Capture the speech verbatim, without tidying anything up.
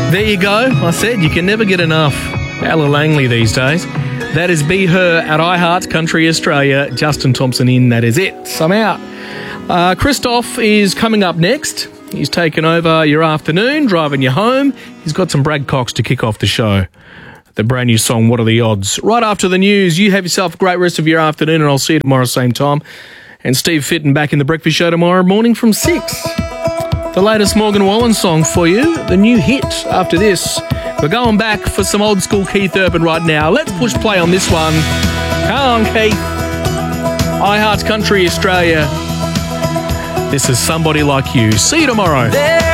There you go. I said you can never get enough Ella Langley these days. That is Be Her at iHeart Country Australia. Justin Thompson in. That is it. So I'm out. Uh, Christoph is coming up next. He's taken over your afternoon, driving you home. He's got some Brad Cox to kick off the show. The brand new song, What Are the Odds? Right after the news, you have yourself a great rest of your afternoon, and I'll see you tomorrow same time. And Steve Fitton back in the breakfast show tomorrow morning from six. The latest Morgan Wallen song for you, the new hit after this. We're going back for some old school Keith Urban right now. Let's push play on this one. Come on, Keith. iHeart Country Australia. This is Somebody Like You. See you tomorrow. There